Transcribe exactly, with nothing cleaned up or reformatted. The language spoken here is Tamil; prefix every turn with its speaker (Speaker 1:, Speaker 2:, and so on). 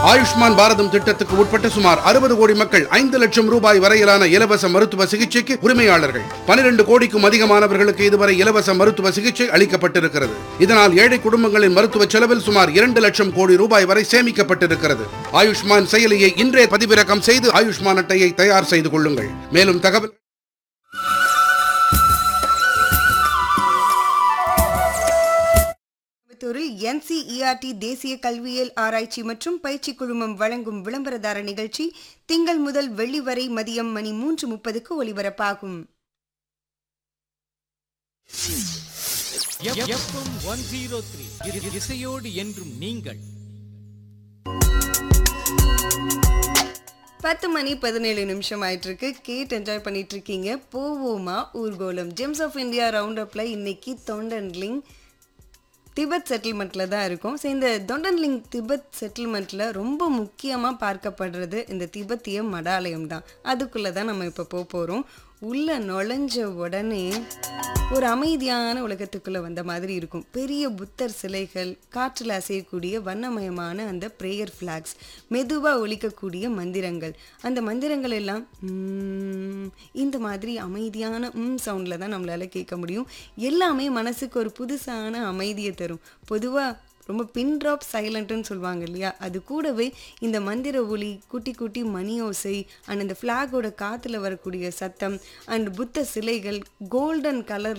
Speaker 1: ஆயுஷ்மான் பாரதம் திட்டத்துக்கு உட்பட்ட சுமார் அறுபது கோடி மக்கள் ஐந்து லட்சம் ரூபாய் வரையிலான இலவச மருத்துவ சிகிச்சைக்கு உரிமையாளர்கள். பனிரெண்டு கோடிக்கும் அதிகமானவர்களுக்கு இதுவரை இலவச மருத்துவ சிகிச்சை அளிக்கப்பட்டிருக்கிறது. இதனால் ஏழை குடும்பங்களின் மருத்துவ செலவில் சுமார் இரண்டு லட்சம் கோடி ரூபாய் வரை சேமிக்கப்பட்டிருக்கிறது. ஆயுஷ்மான் செயலியை இன்றே பதிவிறக்கம் செய்து ஆயுஷ்மான் அட்டையை தயார் செய்து கொள்ளுங்கள். மேலும் தகவல்
Speaker 2: N C E R D தேசிய கல்வியியல் ஆராய்ச்சி மற்றும் பயிற்சி குழுமம் வழங்கும் விளம்பரதார நிகழ்ச்சி திங்கள் முதல் வெள்ளி வரை மதியம் மணி மூன்று முப்பதுக்கு ஒலிபரப்பாகும்.
Speaker 3: இசையோடு என்றும் நீங்கள்.
Speaker 2: பத்து மணி பதினேழு நிமிஷம் ஆயிட்டு இருக்கு. கேட் என்ஜாய் பண்ணிட்டு இருக்கீங்க. போவோமா ஊர்கோலம் ஜெம்ஸ் ஆஃப் இந்தியா ரவுண்ட் அப்ல இன்னைக்கு தொண்டன்லிங் திபெத் செட்டில்மெண்ட்டில் தான் இருக்கும். ஸோ இந்த தொண்டன்லிங் திபெத் செட்டில்மெண்ட்டில் ரொம்ப முக்கியமாக பார்க்கப்படுறது இந்த திபெத்திய மடாலயம் தான். அதுக்குள்ளே தான் நம்ம இப்போ போக போகிறோம். உள்ளே நுழைஞ்ச உடனே ஒரு அமைதியான உலகத்துக்குள்ளே வந்த மாதிரி இருக்கும். பெரிய புத்தர் சிலைகள், காற்றில் அசையக்கூடிய வண்ணமயமான அந்த ப்ரேயர் ஃப்ளாக்ஸ், மெதுவாக ஒலிக்கக்கூடிய மந்திரங்கள். அந்த மந்திரங்கள் எல்லாம் இந்த மாதிரி அமைதியான ம் சவுண்டில் தான் நம்மளால் கேட்க முடியும். எல்லாமே மனசுக்கு ஒரு புதுசான அமைதியை தரும். பொதுவாக ரொம்ப பின் ட்ராப் சைலண்ட்டுன்னு சொல்லுவாங்க இல்லையா, அது கூடவே இந்த மந்திர ஒலி, குட்டி குட்டி மணி ஓசை அண்ட் அந்த ஃப்ளாகோட காற்றுல வரக்கூடிய சத்தம் அண்ட் புத்த சிலைகள் கோல்டன் கலர்